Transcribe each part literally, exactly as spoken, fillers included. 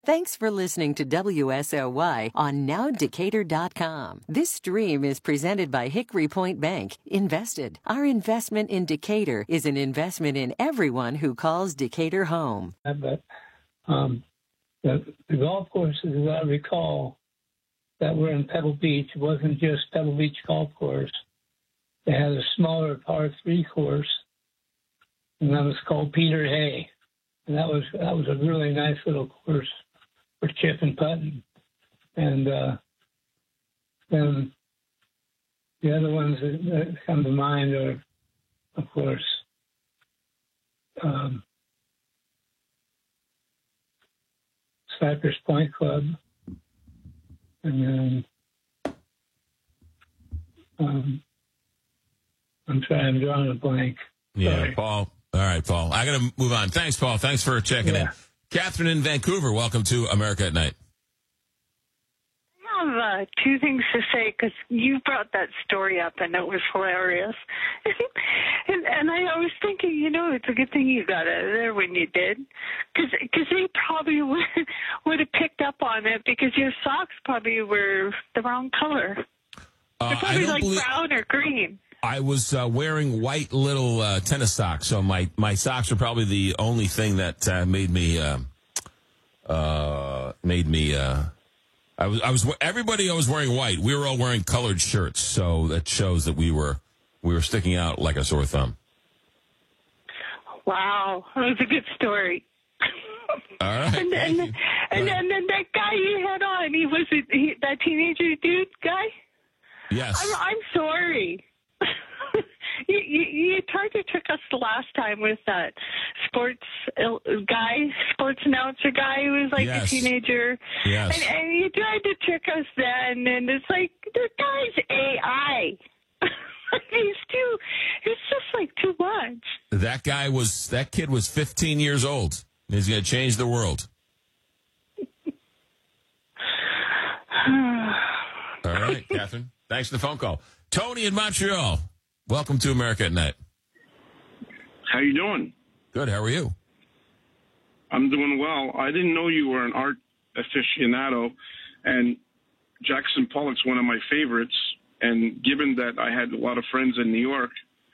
Thanks for listening to W S L Y on now decatur dot com. This stream is presented by Hickory Point Bank. Invested. Our investment in Decatur is an investment in everyone who calls Decatur home. But um, the, the golf courses, as I recall, that were in Pebble Beach, it wasn't just Pebble Beach Golf Course. They had a smaller par three course, and that was called Peter Hay. And that was that was a really nice little course for chip and putting. And uh, then the other ones that, that come to mind are, of course, um, Cypress Point Club, and then um, I'm trying, I'm drawing a blank. Yeah, Sorry. Paul. All right, Paul. I got to move on. Thanks, Paul. Thanks for checking Yeah. in. Catherine in Vancouver, welcome to America at Night. I have uh, two things to say because you brought that story up and it was hilarious. and, and I was thinking, you know, it's a good thing you got out of there when you did, because they probably would, would have picked up on it because your socks probably were the wrong color. Uh, They're I probably don't like believe- brown or green. I was uh, wearing white little uh, tennis socks, so my, my socks are probably the only thing that uh, made me uh, uh, made me. Uh, I was I was everybody. I was wearing white. We were all wearing colored shirts, so that shows that we were we were sticking out like a sore thumb. Wow, that was a good story. All right, and and, thank you. and, and then that guy you had on, he was a, he, that teenager dude guy. Yes, I'm, I'm sorry. you, you, you tried to trick us the last time with that sports uh, guy, sports announcer guy who was like Yes. a teenager. Yes. And, and you tried to trick us then, and it's like, the guy's A I. He's too, it's just like too much. that guy was that kid was fifteen years old. He's going to change the world. All right, Catherine. Thanks for the phone call. Tony in Montreal. Welcome to America at Night. How you doing? Good. How are you? I'm doing well. I didn't know you were an art aficionado, and Jackson Pollock's one of my favorites. And given that I had a lot of friends in New York,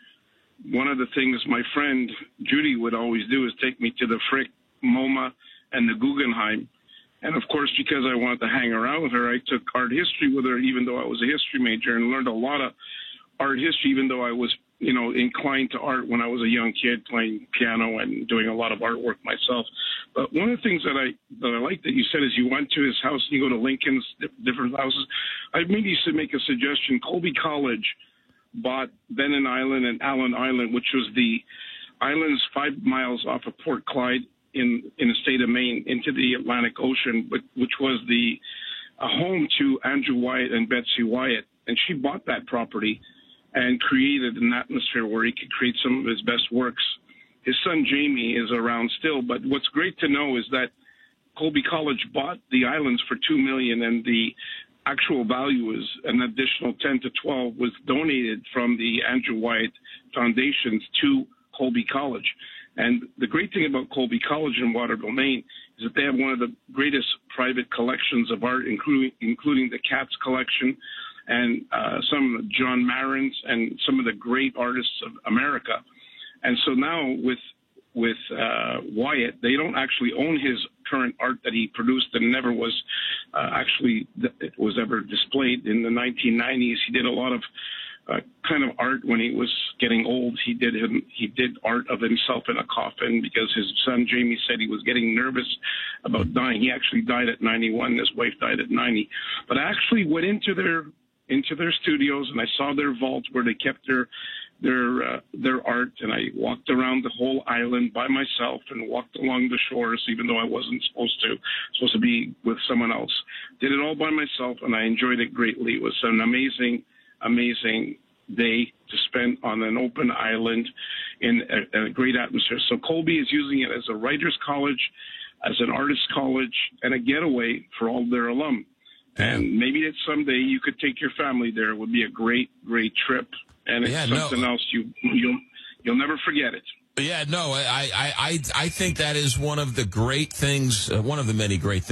one of the things my friend Judy would always do is take me to the Frick, MoMA, and the Guggenheim. And, of course, because I wanted to hang around with her, I took art history with her, even though I was a history major, and learned a lot of art history, even though I was, you know, inclined to art when I was a young kid playing piano and doing a lot of artwork myself. But one of the things that I that I like that you said is you went to his house and you go to Lincoln's, different houses. I maybe used to make a suggestion. Colby College bought Benin Island and Allen Island, which was the islands five miles off of Port Clyde in, in the state of Maine into the Atlantic Ocean, but, which was the a home to Andrew Wyatt and Betsy Wyatt. And she bought that property and created an atmosphere where he could create some of his best works. His son Jamie is around still, but what's great to know is that Colby College bought the islands for two million dollars, and the actual value is an additional ten to twelve was donated from the Andrew Wyatt Foundations to Colby College. And the great thing about Colby College in Waterville, Maine, is that they have one of the greatest private collections of art, including including the Katz collection and uh, some of John Marin's and some of the great artists of America. And so now with with uh, Wyatt, they don't actually own his current art that he produced and never was uh, actually it was ever displayed in the nineteen nineties. He did a lot of uh, kind of art when he was getting old. He did him, he did art of himself in a coffin because his son Jamie said he was getting nervous about dying. He actually died at ninety-one. His wife died at ninety. But I actually went into their into their studios and I saw their vault where they kept their their uh, their art, and I walked around the whole island by myself and walked along the shores, even though I wasn't supposed to, supposed to be with someone else. Did it all by myself, and I enjoyed it greatly. It was an amazing, amazing day to spend on an open island in a, a great atmosphere. So Colby is using it as a writer's college, as an artist's college, and a getaway for all their alum. And maybe it's someday you could take your family there. It would be a great, great trip. And it's Yeah, something no. else you you'll you'll never forget it. Yeah, no, I, I, I, I think that is one of the great things, uh, one of the many great things.